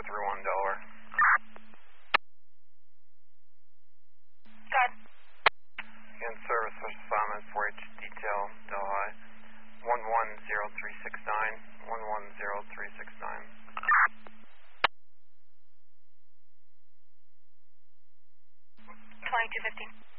431 Delaware. Good. Again, service first assignment 4H detail Delhi 110369. 110369. 2215.